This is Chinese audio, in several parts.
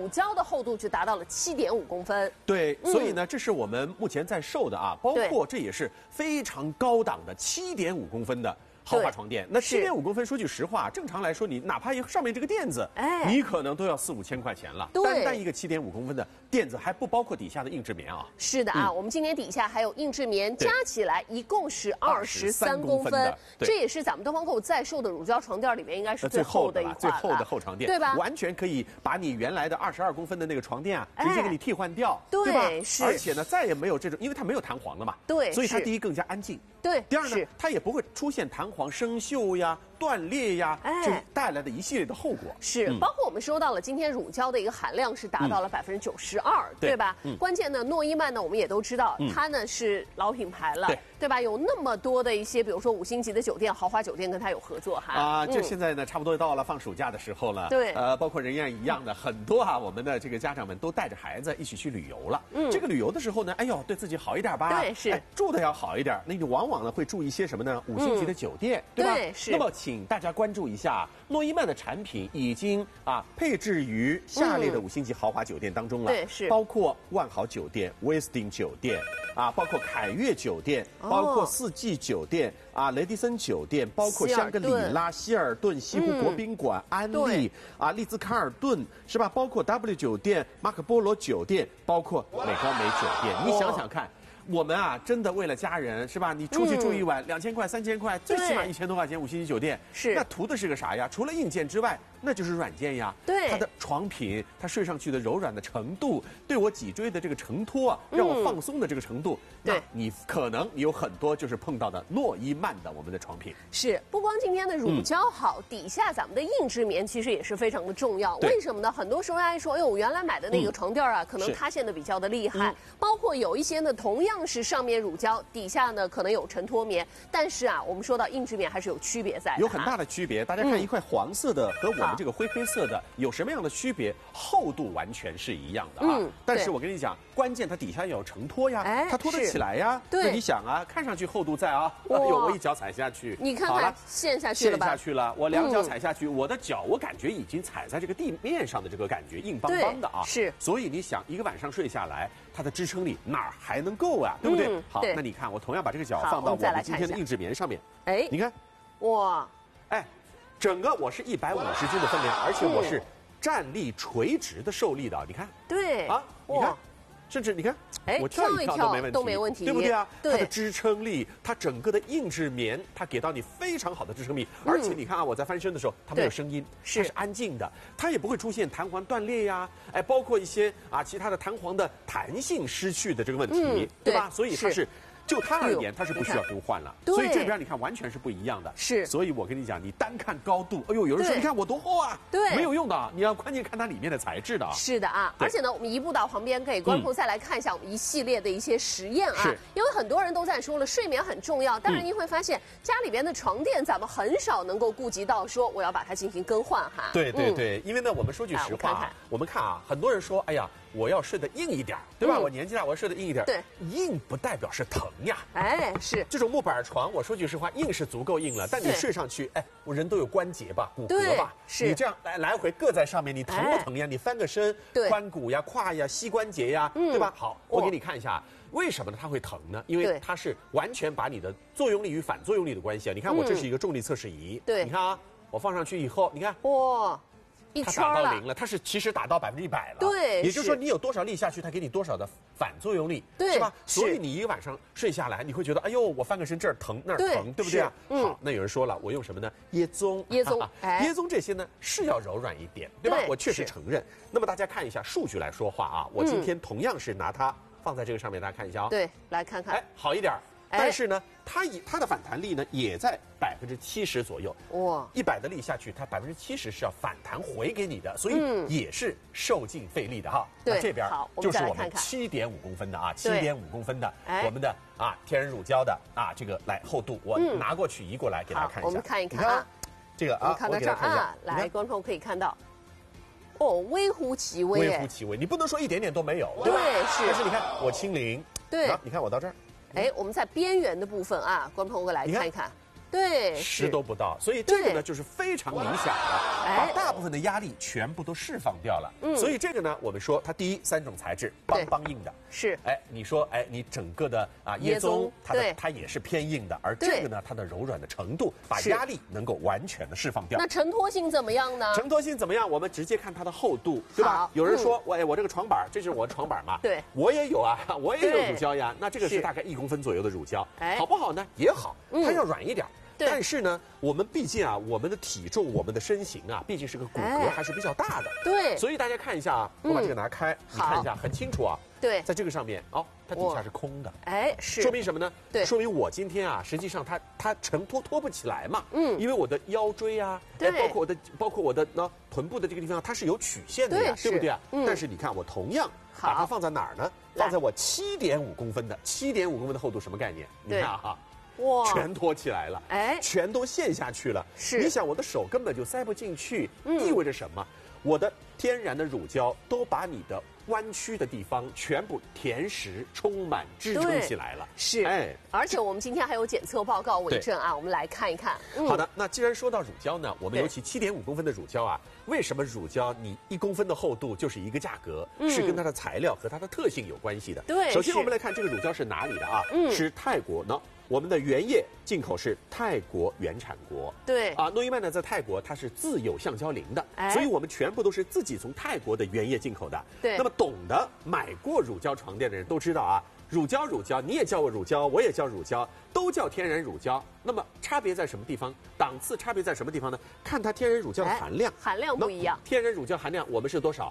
乳胶的厚度就达到了7.5公分。 对，所以呢，这是我们目前在售的啊，包括这也是非常高档的7.5公分的。 豪华床垫，那7.5公分，说句实话，正常来说，你哪怕上面这个垫子，你可能都要4、5千块钱了。单一个7.5公分的垫子，还不包括底下的硬质棉啊。 是的啊，我们今年底下还有硬质棉，加起来一共是23公分，这也是咱们东方购在售的乳胶床垫里面应该是最厚的一款了， 最厚的厚床垫， 对吧？ 完全可以把你原来的22公分的那个床垫啊，直接给你替换掉， 对吧？ 是。 而且呢，再也没有这种，因为它没有弹簧了嘛， 对， 所以它第一更加安静， 对。 第二呢，它也不会出现弹簧生锈呀、断裂呀，这带来的一系列的后果。 是，包括我们说到了今天乳胶的一个含量是达到了92%，对吧？关键呢，诺伊曼呢，我们也都知道，它呢是老品牌了，对吧？有那么多的一些，比如说5星级的酒店、豪华酒店跟它有合作哈。 啊，这现在呢，差不多到了放暑假的时候了。 对， 包括人一样的很多啊，我们的这个家长们都带着孩子一起去旅游了。这个旅游的时候呢，哎呦，对自己好一点吧。 对，是。 住的要好一点，那你往往呢会住一些什么呢？5星级的酒店，对吧？ 对，是。 那么，请大家关注一下，诺伊曼的产品已经配置于下列的5星级豪华酒店当中了。 对，是。 包括万豪酒店、威斯汀酒店包括凯悦酒店，包括四季酒店雷迪森酒店，包括香格里拉、希尔顿、西湖国宾馆、安利丽兹卡尔顿是吧？包括 W 酒店、马可波罗酒店，包括美高梅酒店。你想想看。我们真的为了家人是吧？你出去住一晚2000块、3000块，最起码1000多块钱5星级酒店， 是那图的是个啥呀？除了硬件之外，那就是软件呀。 对， 它的床品，它睡上去的柔软的程度，对我脊椎的这个承托让我放松的这个程度， 对， 你可能有很多就是碰到的诺伊曼的我们的床品。 是，不光今天的乳胶好，底下咱们的硬质棉其实也是非常的重要。为什么呢？很多时候大家说，哎呦，我原来买的那个床垫可能塌陷的比较的厉害，包括有一些呢，同样是上面乳胶，底下呢可能有承托棉，但是我们说到硬质棉还是有区别在的， 有很大的区别。大家看一块黄色的和我们这个灰色的有什么样的区别？厚度完全是一样的但是我跟你讲，关键它底下要有承托呀，它托得起来呀。 对， 那你想看上去厚度在我一脚踩下去， 你看看陷下去了吧？ 陷下去了，我2脚踩下去，我的脚我感觉已经踩在这个地面上的这个感觉硬邦邦的是。 所以你想，一个晚上睡下来，它的支撑力哪儿还能够啊？对不对？好，那你看，我同样把这个脚放到我们今天的硬质棉上面，你看， 哇， 整个我是150斤的分量，而且我是站立垂直的受力的，你看， 对你看，甚至你看，我跳一跳都没问题，对不对啊？它的支撑力，它整个的硬质棉，它给到你非常好的支撑力，而且你看我在翻身的时候，它没有声音，它是安静的，它也不会出现弹簧断裂呀，包括一些其他的弹簧的弹性失去的这个问题，对吧？所以它是。就它而言，它是不需要更换了，所以这边你看完全是不一样的。 是， 所以我跟你讲，你单看高度，哎呦，有人说你看我多厚啊， 对， 没有用的，你要关键看它里面的材质的。 是的而且呢，我们移步到旁边，可以观众再来看一下我们一系列的一些实验因为很多人都在说了，睡眠很重要，但是你会发现家里边的床垫咱们很少能够顾及到说我要把它进行更换对，因为呢，我们说句实话我们看很多人说，哎呀，我要睡得硬一点，对吧？我年纪大，我要睡得硬一点。 对， 硬不代表是疼呀。 是这种木板床，我说句实话，硬是足够硬了，但你睡上去，我人都有关节吧，骨骼吧，你这样来回硌在上面，你疼不疼呀？你翻个身，髋骨呀、胯呀、膝关节呀，对吧？好，我给你看一下，为什么呢？它会疼呢？因为它是完全把你的作用力与反作用力的关系你看，我这是一个重力测试仪，你看我放上去以后，你看， 哇。 它打到0了，它是其实打到100%了。 对， 也就是说你有多少力下去，它给你多少的反作用力，是吧？所以你一个晚上睡下来，你会觉得，哎呦，我翻个身这儿疼那儿疼，对不对啊？好，那有人说了，我用什么呢？椰棕，椰棕这些呢是要柔软一点，对吧？我确实承认。那么大家看一下数据来说话我今天同样是拿它放在这个上面，大家看一下对，来看看， 好一点。但是呢，它的反弹力呢也在70%左右。哇，100的力下去，它70%是要反弹回给你的，所以也是受尽费力的对， 那这边就是我们7.5公分的7.5公分的我们的天然乳胶的这个来厚度，我拿过去移过来给大家看一下。 我们看一看这个我看到这儿来，观众可以看到。微乎其微， 微乎其微，你不能说一点点都没有。 对，是。 但是你看我清零， 对， 你看我到这儿。 我们在边缘的部分观众会来看一看。 对 ，10都不到，所以这个呢就是非常理想的，把大部分的压力全部都释放掉了。所以这个呢，我们说它第一3种材质邦邦硬的， 是， 你说你整个的椰棕它也是偏硬的，而这个呢它的柔软的程度，把压力能够完全的释放掉。 那承托性怎么样呢？ 承托性怎么样？我们直接看它的厚度，对吧？有人说我这个床板，这就是我的床板嘛， 对， 我也有啊，我也有乳胶呀，那这个是大概1公分左右的乳胶，好不好呢？也好，它要软一点。但是呢，我们毕竟我们的体重、我们的身形毕竟是个骨骼还是比较大的。 对， 所以大家看一下我把这个拿开，你看一下，很清楚啊。 对， 在这个上面它底下是空的。 是。 说明什么呢？ 对， 说明我今天实际上它承托不起来嘛。因为我的腰椎包括我的臀部的这个地方，它是有曲线的呀，对不对啊？但是你看，我同样把它放在哪儿呢？放在我7.5公分的厚度，什么概念？你看哇，全托起来了，全都陷下去了。是，你想我的手根本就塞不进去，意味着什么？我的天然的乳胶都把你的弯曲的地方全部填实、充满、支撑起来了。 是，而且我们今天还有检测报告为证我们来看一看。 好的，那既然说到乳胶呢，我们尤其7.5公分的乳胶为什么乳胶你1公分的厚度就是一个价格？是跟它的材料和它的特性有关系的。 对， 首先我们来看这个乳胶是哪里的是泰国呢。我们的原液进口是泰国原产国， 对诺伊曼呢在泰国它是自有橡胶林的，所以我们全部都是自己从泰国的原液进口的。 对， 那么懂得买过乳胶床垫的人都知道乳胶，你也叫我乳胶，我也叫乳胶，都叫天然乳胶。那么差别在什么地方？档次差别在什么地方呢？看它天然乳胶的含量， 含量不一样。 天然乳胶含量我们是多少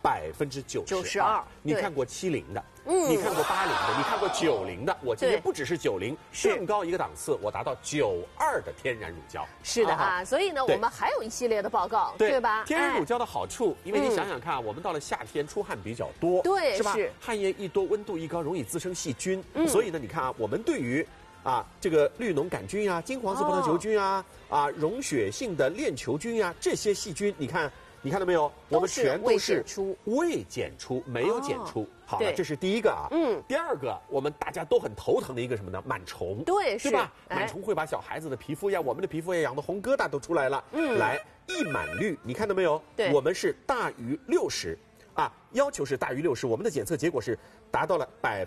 ？92%。你看过70的，你看过80的，你看过90的。我今天不只是90，更高一个档次，我达到92的天然乳胶。 是的所以呢，我们还有一系列的报告，对吧？ 天然乳胶的好处，因为你想想看，我们到了夏天出汗比较多， 对， 是吧？汗液一多，温度一高，容易滋生细菌。所以呢，你看我们对于这个绿脓杆菌金黄色葡萄球菌溶血性的链球菌这些细菌，你看到没有？我们全都是未检出，没有检出。好了，这是第一个第二个，我们大家都很头疼的一个什么呢？螨虫，对吧？螨虫会把小孩子的皮肤我们的皮肤也养的红疙瘩都出来了。来，易螨率，你看到没有？我们是大于60。要求是大于60，我们的检测结果是达到了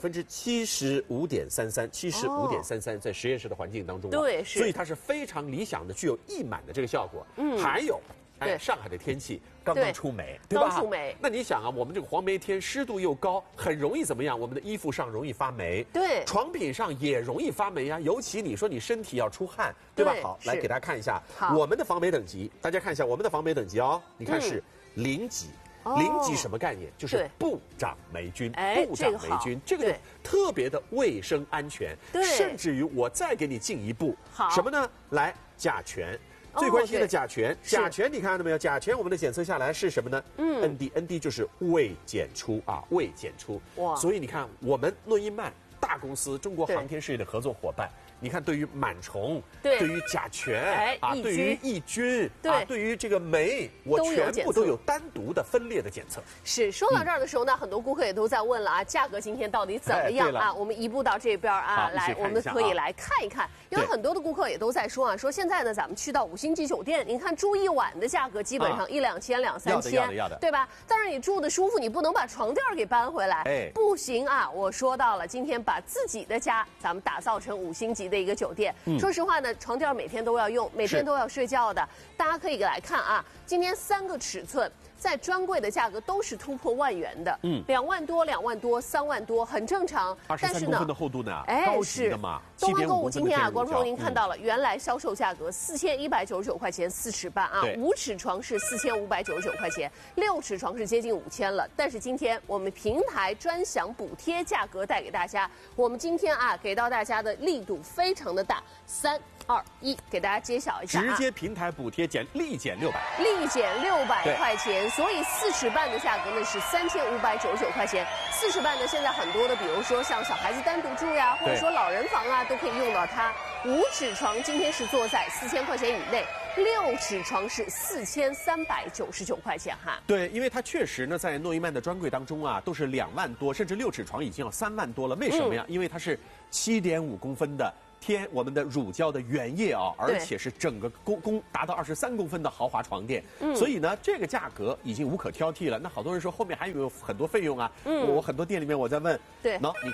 75.33%，75.33%在实验室的环境当中所以它是非常理想的，具有抑螨的这个效果。还有，上海的天气刚刚出梅，对吧？ 刚出梅。 那你想我们这个黄梅天湿度又高，很容易怎么样？我们的衣服上容易发霉， 对， 床品上也容易发霉尤其你说你身体要出汗，对吧？好，来给大家看一下我们的防霉等级，大家看一下我们的防霉等级你看是0级。0级什么概念？就是不长霉菌，不长霉菌，这个特别的卫生安全。甚至于我再给你进一步，什么呢？来，甲醛。最关心的甲醛，甲醛你看到没有？甲醛我们的检测下来是什么呢？ND 就是未检出未检出。哇！所以你看，我们诺伊曼大公司，中国航天事业的合作伙伴。你看，对于螨虫，对于甲醛对于抑菌，对于这个酶，我全部都有单独的分列的检测。 是，说到这儿的时候呢，很多顾客也都在问了价格今天到底怎么样我们移步到这边来，我们可以来看一看。有很多的顾客也都在说说现在呢，咱们去到5星级酒店，您看住一晚的价格基本上1、2千、2、3千， 要的， 对吧？但是你住的舒服，你不能把床垫给搬回来，不行我说到了，今天把自己的家咱们打造成5星级的一个酒店。说实话呢，床垫每天都要用，每天都要睡觉的。大家可以来看今天3个尺寸在专柜的价格都是突破1万元的，2万多、2万多、3万多，很正常。 但是呢，23公分的厚度呢，高级的嘛。 东方购物今天观众您看到了，原来销售价格4199块钱4尺半5尺床是4599块钱，6尺床是接近5000了。但是今天我们平台专享补贴价格带给大家，我们今天给到大家的力度非常的大，3、2、1，给大家揭晓一下直接平台补贴立减600， 立减600块钱。所以4尺半的价格呢是3599块钱，4尺半呢现在很多的，比如说像小孩子单独住或者说老人房都可以用到它。5尺床今天是坐在4000块钱以内，6尺床是4399块钱对，因为它确实呢，在诺伊曼的专柜当中都是2万多，甚至6尺床已经要3万多了。为什么呀？因为它是7.5公分的添我们的乳胶的原液啊，而且是整个公达到23公分的豪华床垫。所以呢，这个价格已经无可挑剔了。那好多人说后面还有很多费用啊。我很多店里面我在问， 对， 喏，你